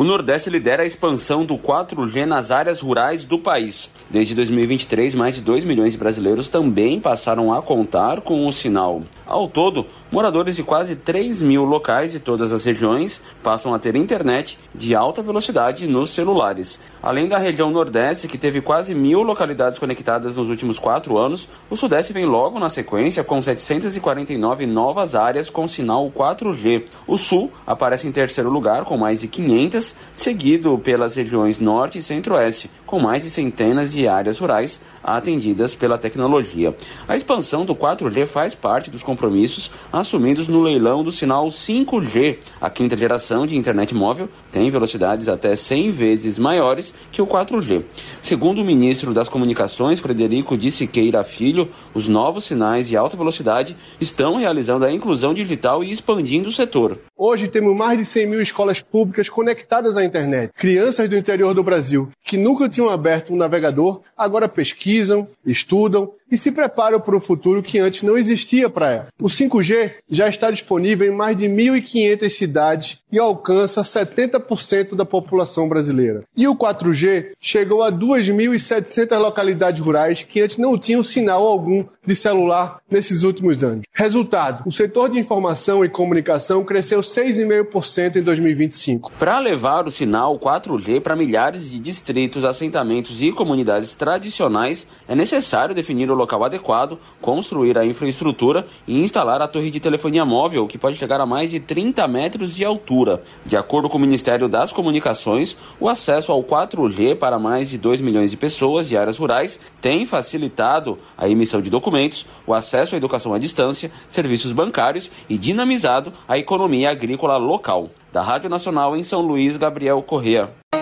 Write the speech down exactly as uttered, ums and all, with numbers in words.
O Nordeste lidera a expansão do quatro G nas áreas rurais do país. Desde dois mil e vinte e três, mais de dois milhões de brasileiros também passaram a contar com o sinal. Ao todo, moradores de quase três mil locais de todas as regiões passam a ter internet de alta velocidade nos celulares. Além da região Nordeste, que teve quase mil localidades conectadas nos últimos quatro anos, o Sudeste vem logo na sequência com setecentas e quarenta e nove novas áreas com sinal quatro G. O Sul aparece em terceiro lugar com mais de quinhentas, seguido pelas regiões Norte e Centro-Oeste, com mais de centenas de áreas rurais atendidas pela tecnologia. A expansão do quatro G faz parte dos compromissos assumidos no leilão do sinal cinco G. A quinta geração de internet móvel tem velocidades até cem vezes maiores que o quatro G. Segundo o ministro das Comunicações, Frederico de Siqueira Filho, os novos sinais de alta velocidade estão realizando a inclusão digital e expandindo o setor. Hoje temos mais de cem mil escolas públicas conectadas à internet. Crianças do interior do Brasil que nunca tinham aberto um navegador, agora pesquisam, estudam e se preparam para um futuro que antes não existia para ela. O cinco G já está disponível em mais de mil e quinhentas cidades e alcança setenta por cento da população brasileira. E o quatro G chegou a duas mil e setecentas localidades rurais que antes não tinham sinal algum de celular nesses últimos anos. Resultado, o setor de informação e comunicação cresceu seis vírgula cinco por cento em dois mil e vinte e cinco. Para levar o sinal quatro G para milhares de distritos, assentamentos e comunidades tradicionais, é necessário definir o local adequado, construir a infraestrutura e instalar a torre de telefonia móvel, que pode chegar a mais de trinta metros de altura. De acordo com o Ministério das Comunicações, o acesso ao quatro G para mais de dois milhões de pessoas de áreas rurais tem facilitado a emissão de documentos, o acesso à educação à distância, serviços bancários e dinamizado a economia agrícola local. Da Rádio Nacional em São Luís, Gabriel Corrêa.